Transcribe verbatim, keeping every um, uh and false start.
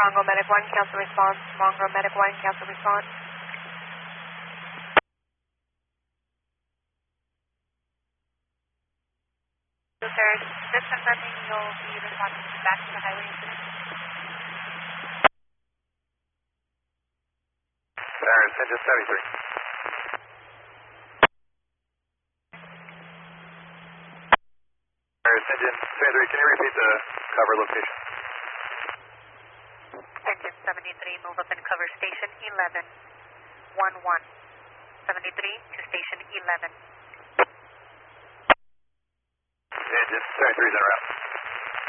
Mongo Medic one, cancel response. Mongo Medic one, cancel response. So, sir, just confirming you'll be responding back to the highway incident. Paris, engine seventy-three. Paris, engine seventy-three, can you repeat the cover location? Engine seventy-three, move up and cover station eleven. one one. seventy-three to station eleven. Engine seventy-three is en route.